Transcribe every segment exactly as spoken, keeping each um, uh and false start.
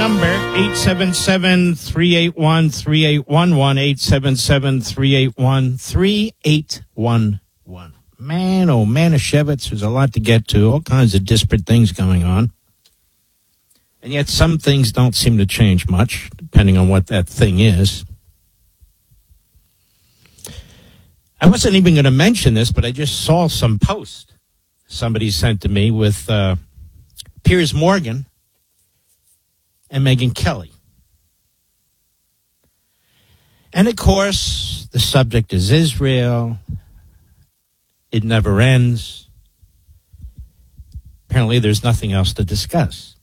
number, eight seven seven, three eight one, three eight one one, eight seven seven, three eight one, three eight one one. Man, oh, Manischewitz, there's a lot to get to, all kinds of disparate things going on. And yet some things don't seem to change much, depending on what that thing is. I wasn't even going to mention this, but I just saw some post somebody sent to me with uh, Piers Morgan and Megyn Kelly. And, of course, the subject is Israel. It never ends. Apparently, there's nothing else to discuss.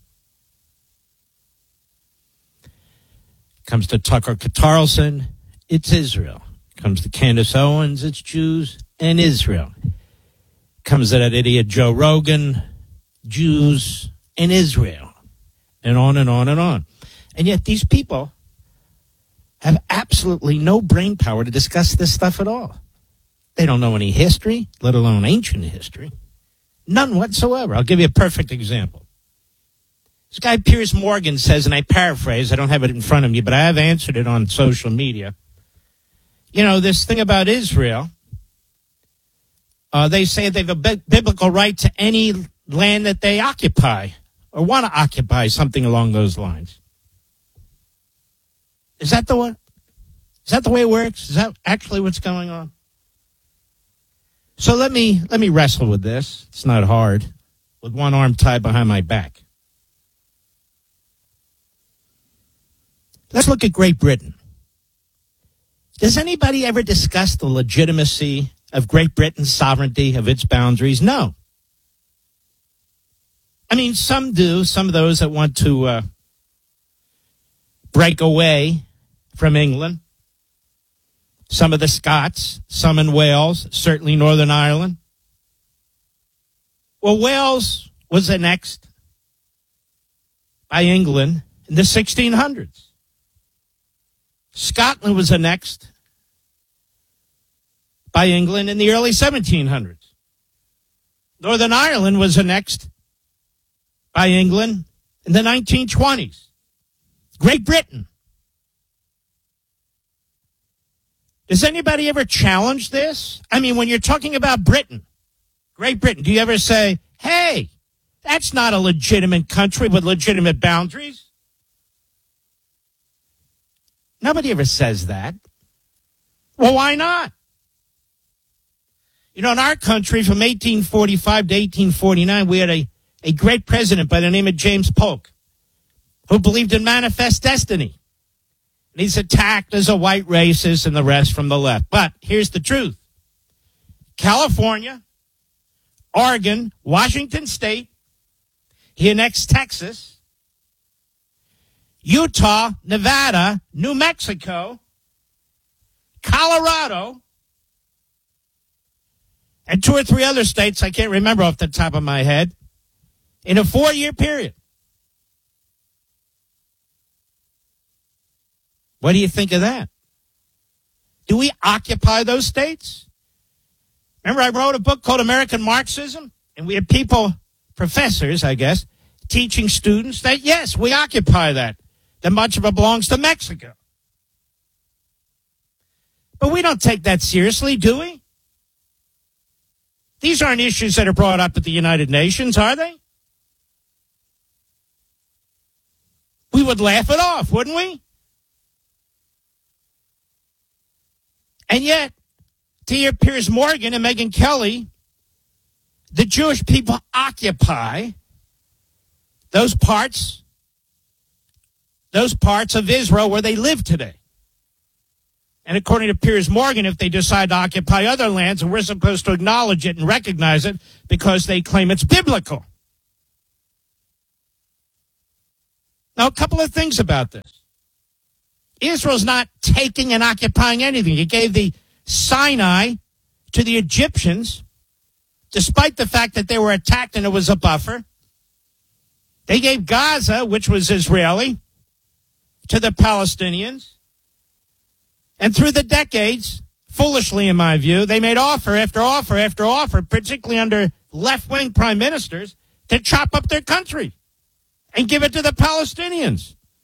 Comes to Tucker Carlson, it's Israel. Comes to Candace Owens, it's Jews and Israel. Comes to that idiot Joe Rogan, Jews and Israel. And on and on and on. And yet these people have absolutely no brain power to discuss this stuff at all. They don't know any history, let alone ancient history. None whatsoever. I'll give you a perfect example. This guy Piers Morgan says, and I paraphrase, I don't have it in front of me, but I have answered it on social media. You know, this thing about Israel, uh, they say they have a bi- biblical right to any land that they occupy or want to occupy, something along those lines. Is that the one? Is that the way it works? Is that actually what's going on? So let me let me wrestle with this. It's not hard. With one arm tied behind my back. Let's look at Great Britain. Does anybody ever discuss the legitimacy of Great Britain's sovereignty, of its boundaries? No. I mean, some do. Some of those that want to uh, break away from England. Some of the Scots, some in Wales, certainly Northern Ireland. Well, Wales was annexed by England in the sixteen hundreds. Scotland was annexed by England in the early seventeen hundreds. Northern Ireland was annexed by England in the nineteen twenties. Great Britain. Does anybody ever challenge this? I mean, when you're talking about Britain, Great Britain, do you ever say, hey, that's not a legitimate country with legitimate boundaries? Nobody ever says that. Well, why not? You know, in our country, from eighteen forty-five to eighteen forty-nine, we had a, a great president by the name of James Polk, who believed in manifest destiny. And he's attacked as a white racist and the rest from the left. But here's the truth. California, Oregon, Washington State, he annexed Texas, Utah, Nevada, New Mexico, Colorado, and two or three other states I can't remember off the top of my head, in a four-year period. What do you think of that? Do we occupy those states? Remember, I wrote a book called American Marxism, and we had people, professors, I guess, teaching students that, yes, we occupy that, that much of it belongs to Mexico. But we don't take that seriously, do we? These aren't issues that are brought up at the United Nations, are they? We would laugh it off, wouldn't we? And yet, to hear Piers Morgan and Megyn Kelly, the Jewish people occupy those parts, those parts of Israel where they live today. And according to Piers Morgan, if they decide to occupy other lands, we're supposed to acknowledge it and recognize it because they claim it's biblical. Now, a couple of things about this. Israel's not taking and occupying anything. It gave the Sinai to the Egyptians, despite the fact that they were attacked and it was a buffer. They gave Gaza, which was Israeli, to the Palestinians. And through the decades, foolishly in my view, they made offer after offer after offer, particularly under left-wing prime ministers, to chop up their country and give it to the Palestinians.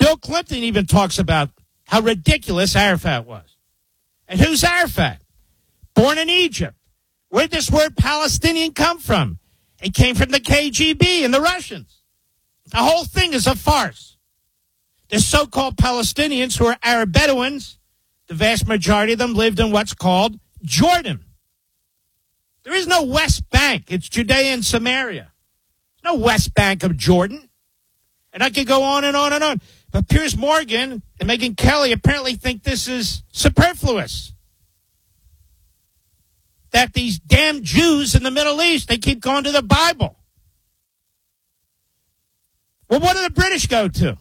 Bill Clinton even talks about how ridiculous Arafat was. And who's Arafat? Born in Egypt. Where did this word Palestinian come from? It came from the K G B and the Russians. The whole thing is a farce. The so-called Palestinians, who are Arab Bedouins, the vast majority of them lived in what's called Jordan. There is no West Bank. It's Judea and Samaria. There's no West Bank of Jordan. And I could go on and on and on. But Piers Morgan and Megyn Kelly apparently think this is superfluous. That these damn Jews in the Middle East, they keep going to the Bible. Well, what do the British go to?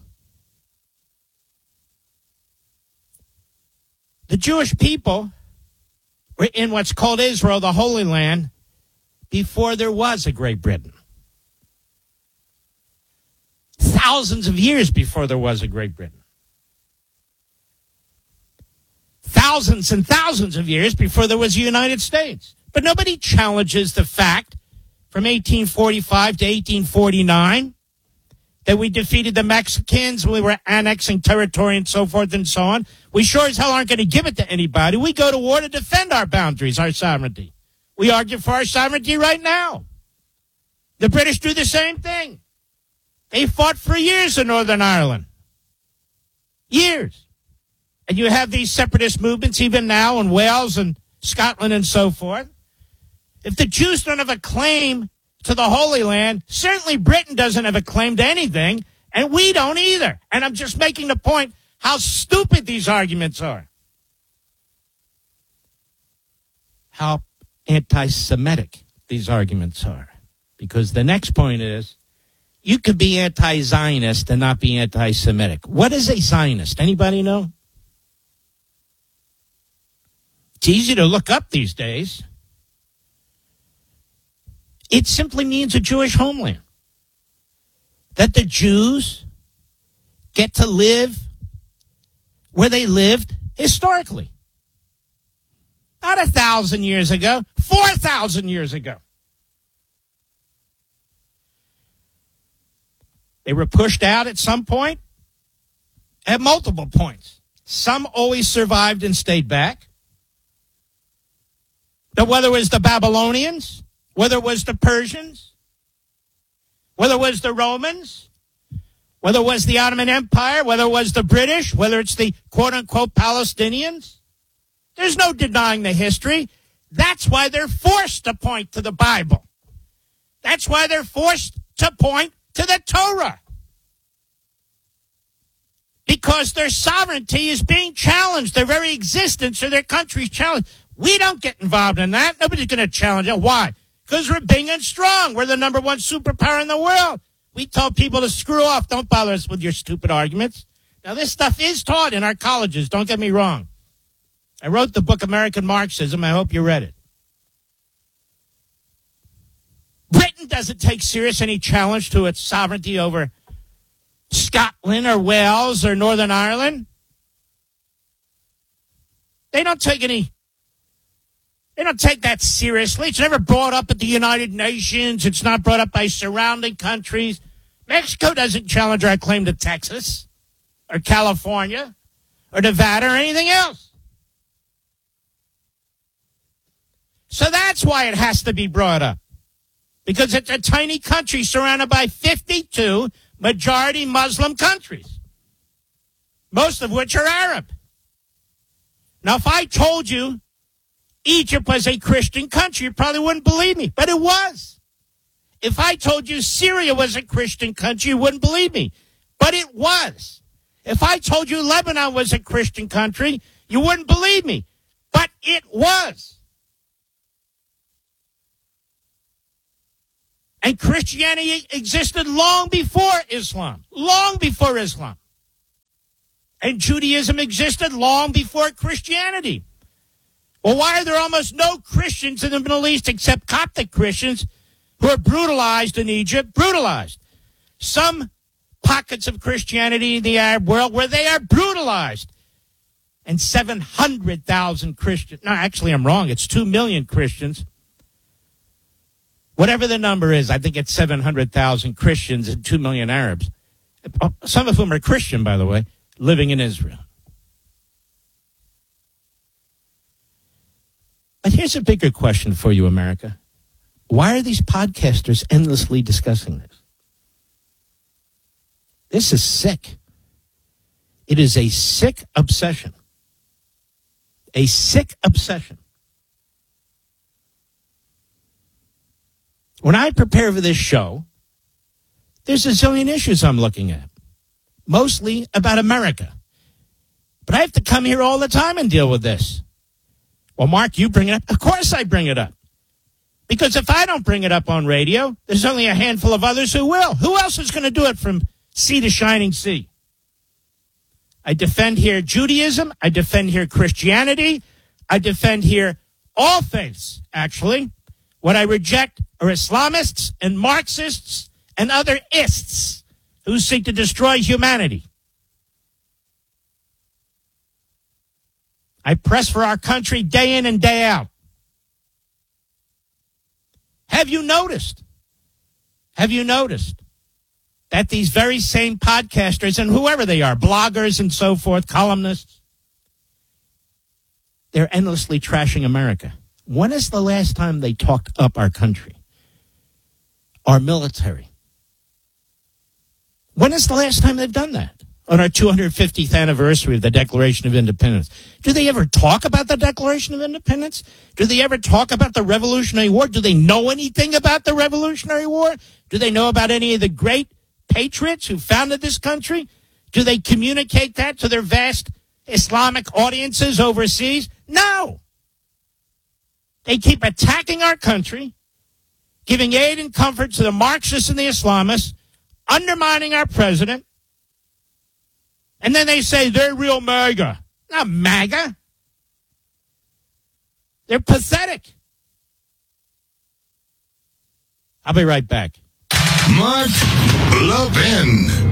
The Jewish people were in what's called Israel, the Holy Land, before there was a Great Britain. Thousands of years before there was a Great Britain. Thousands and thousands of years before there was a United States. But nobody challenges the fact from eighteen forty-five to eighteen forty-nine that we defeated the Mexicans, we were annexing territory and so forth and so on. We sure as hell aren't going to give it to anybody. We go to war to defend our boundaries, our sovereignty. We argue for our sovereignty right now. The British do the same thing. They fought for years in Northern Ireland. Years. And you have these separatist movements even now in Wales and Scotland and so forth. If the Jews don't have a claim to the Holy Land, certainly Britain doesn't have a claim to anything, and we don't either. And I'm just making the point how stupid these arguments are. How anti-Semitic these arguments are. Because the next point is, you could be anti-Zionist and not be anti-Semitic. What is a Zionist? Anybody know? It's easy to look up these days. It simply means a Jewish homeland. That the Jews get to live where they lived historically. Not a thousand years ago, four thousand years ago. They were pushed out at some point, at multiple points. Some always survived and stayed back. But whether it was the Babylonians, whether it was the Persians, whether it was the Romans, whether it was the Ottoman Empire, whether it was the British, whether it's the quote-unquote Palestinians, there's no denying the history. That's why they're forced to point to the Bible. That's why they're forced to point to the Torah. Because their sovereignty is being challenged. Their very existence of their country is challenged. We don't get involved in that. Nobody's going to challenge it. Why? Because we're big and strong. We're the number one superpower in the world. We tell people to screw off. Don't bother us with your stupid arguments. Now, this stuff is taught in our colleges. Don't get me wrong. I wrote the book American Marxism. I hope you read it. Britain doesn't take serious any challenge to its sovereignty over Scotland or Wales or Northern Ireland. They don't take any, they don't take that seriously. It's never brought up at the United Nations. It's not brought up by surrounding countries. Mexico doesn't challenge our claim to Texas or California or Nevada or anything else. So that's why it has to be brought up. Because it's a tiny country surrounded by fifty-two majority Muslim countries, most of which are Arab. Now, if I told you Egypt was a Christian country, you probably wouldn't believe me, but it was. If I told you Syria was a Christian country, you wouldn't believe me, but it was. If I told you Lebanon was a Christian country, you wouldn't believe me, but it was. And Christianity existed long before Islam, long before Islam. And Judaism existed long before Christianity. Well, why are there almost no Christians in the Middle East except Coptic Christians who are brutalized in Egypt? Brutalized. Some pockets of Christianity in the Arab world where they are brutalized. And seven hundred thousand Christians, no, actually I'm wrong, it's two million Christians. Whatever the number is, I think it's seven hundred thousand Christians and two million Arabs some of whom are Christian, by the way, living in Israel. But here's a bigger question for you, America. Why are these podcasters endlessly discussing this? This is sick. It is a sick obsession. A sick obsession. When I prepare for this show, there's a zillion issues I'm looking at, mostly about America. But I have to come here all the time and deal with this. Well, Mark, you bring it up. Of course I bring it up. Because if I don't bring it up on radio, there's only a handful of others who will. Who else is going to do it from sea to shining sea? I defend here Judaism. I defend here Christianity. I defend here all faiths, actually. What I reject are Islamists and Marxists and other ists who seek to destroy humanity. I press for our country day in and day out. Have you noticed? Have you noticed that these very same podcasters and whoever they are, bloggers and so forth, columnists, they're endlessly trashing America? When is the last time they talked up our country, our military? When is the last time they've done that? On our two hundred fiftieth anniversary of the Declaration of Independence. Do they ever talk about the Declaration of Independence? Do they ever talk about the Revolutionary War? Do they know anything about the Revolutionary War? Do they know about any of the great patriots who founded this country? Do they communicate that to their vast Islamic audiences overseas? No. They keep attacking our country, giving aid and comfort to the Marxists and the Islamists, undermining our president, and then they say they're real MAGA. Not MAGA. They're pathetic. I'll be right back. Mark Levin.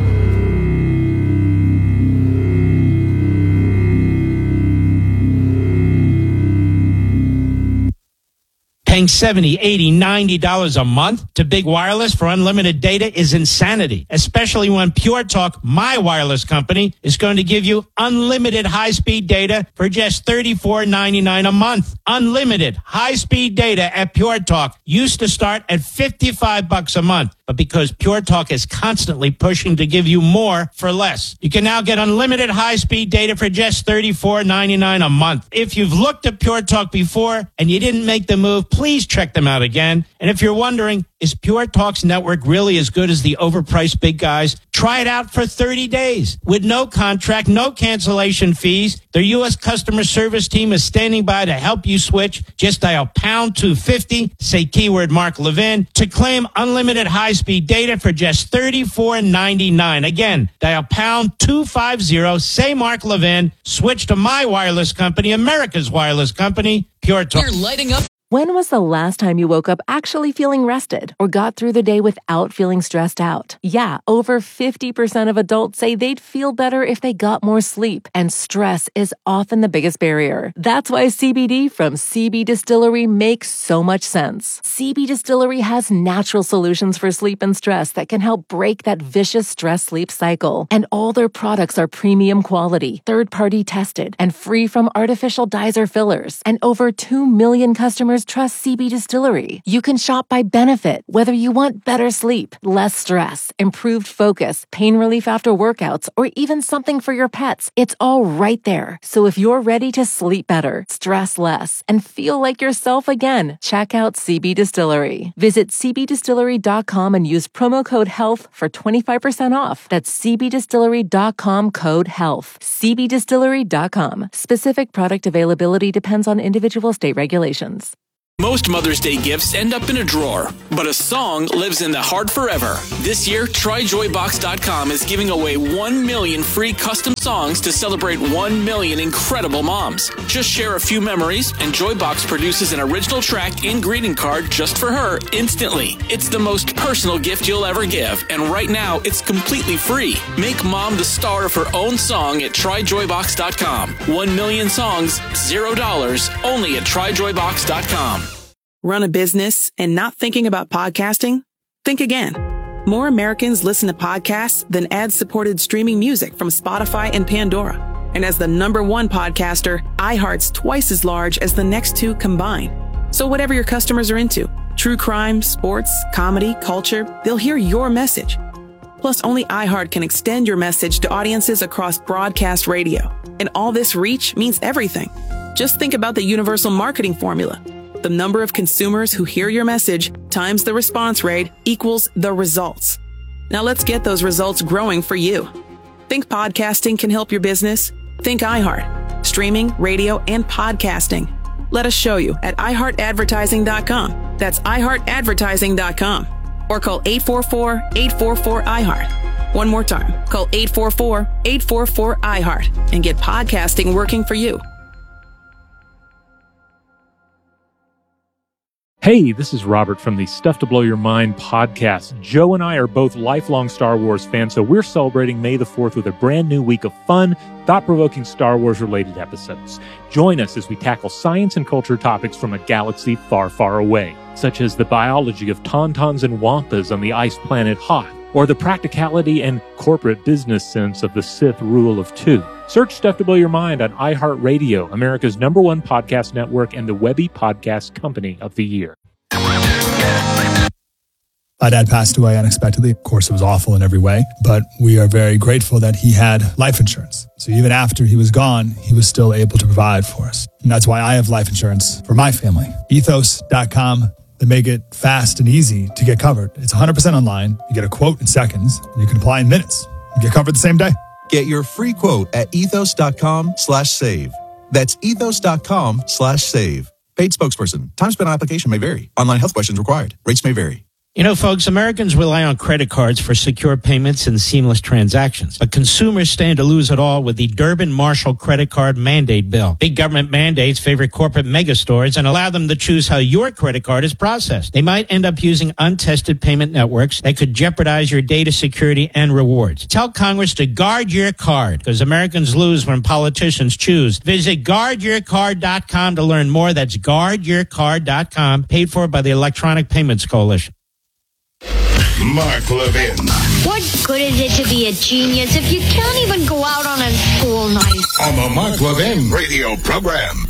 Paying seventy dollars, eighty dollars, ninety dollars a month to Big Wireless for unlimited data is insanity, especially when Pure Talk, my wireless company, is going to give you unlimited high-speed data for just thirty-four ninety-nine a month. Unlimited high-speed data at Pure Talk used to start at fifty-five bucks a month. But because Pure Talk is constantly pushing to give you more for less, you can now get unlimited high-speed data for just thirty-four ninety-nine a month. If you've looked at Pure Talk before and you didn't make the move, please check them out again. And if you're wondering, is Pure Talk's network really as good as the overpriced big guys? Try it out for thirty days with no contract, no cancellation fees. Their U S customer service team is standing by to help you switch. Just dial pound two fifty, say keyword Mark Levin to claim unlimited high-speed data for just thirty-four ninety-nine. Again, dial pound two fifty, say Mark Levin, switch to my wireless company, America's wireless company, Pure Talk. You're lighting up. When was the last time you woke up actually feeling rested or got through the day without feeling stressed out? Yeah, over fifty percent of adults say they'd feel better if they got more sleep, and stress is often the biggest barrier. That's why C B D from C B Distillery makes so much sense. C B Distillery has natural solutions for sleep and stress that can help break that vicious stress-sleep cycle. And all their products are premium quality, third-party tested, and free from artificial dyes or fillers. And over two million customers trust C B Distillery. You can shop by benefit, whether you want better sleep, less stress, improved focus, pain relief after workouts, or even something for your pets. It's all right there. So if you're ready to sleep better, stress less, and feel like yourself again, check out C B Distillery. Visit c b distillery dot com and use promo code HEALTH for twenty-five percent off. That's c b distillery dot com code HEALTH. c b distillery dot com. Specific product availability depends on individual state regulations. Most Mother's Day gifts end up in a drawer, but a song lives in the heart forever. This year, try joy box dot com is giving away one million free custom songs to celebrate one million incredible moms. Just share a few memories, and Joybox produces an original track and greeting card just for her instantly. It's the most personal gift you'll ever give, and right now, it's completely free. Make mom the star of her own song at try joy box dot com. One million songs, zero dollars, only at try joy box dot com. Run a business and not thinking about podcasting? Think again. More Americans listen to podcasts than ad-supported streaming music from Spotify and Pandora. And as the number one podcaster, iHeart's twice as large as the next two combined. So whatever your customers are into, true crime, sports, comedy, culture, they'll hear your message. Plus, only iHeart can extend your message to audiences across broadcast radio. And all this reach means everything. Just think about the universal marketing formula. The number of consumers who hear your message times the response rate equals the results. Now let's get those results growing for you. Think podcasting can help your business? Think iHeart. Streaming, radio, and podcasting. Let us show you at i heart advertising dot com. That's i heart advertising dot com. Or call eight four four, eight four four, I heart. One more time. Call eight four four, eight four four, I heart and get podcasting working for you. Hey, this is Robert from the Stuff to Blow Your Mind podcast. Joe and I are both lifelong Star Wars fans, so we're celebrating May the fourth with a brand new week of fun, thought-provoking Star Wars-related episodes. Join us as we tackle science and culture topics from a galaxy far, far away, such as the biology of tauntauns and wampas on the ice planet Hoth, or the practicality and corporate business sense of the Sith rule of two. Search Stuff to Blow Your Mind on iHeartRadio, America's number one podcast network and the Webby Podcast Company of the Year. My dad passed away unexpectedly. Of course, it was awful in every way, but we are very grateful that he had life insurance. So even after he was gone, he was still able to provide for us. And that's why I have life insurance for my family. ethos dot com. They make it fast and easy to get covered. It's one hundred percent online. You get a quote in seconds. And you can apply in minutes. You get covered the same day. Get your free quote at ethos dot com slash save. That's ethos dot com slash save. Paid spokesperson. Time spent on application may vary. Online health questions required. Rates may vary. You know, folks, Americans rely on credit cards for secure payments and seamless transactions. But consumers stand to lose it all with the Durbin-Marshall credit card mandate bill. Big government mandates favor corporate megastores and allow them to choose how your credit card is processed. They might end up using untested payment networks that could jeopardize your data security and rewards. Tell Congress to guard your card, because Americans lose when politicians choose. Visit guard your card dot com to learn more. That's guard your card dot com, paid for by the Electronic Payments Coalition. Mark Levin. What good is it to be a genius if you can't even go out on a school night? On the Mark Levin radio program.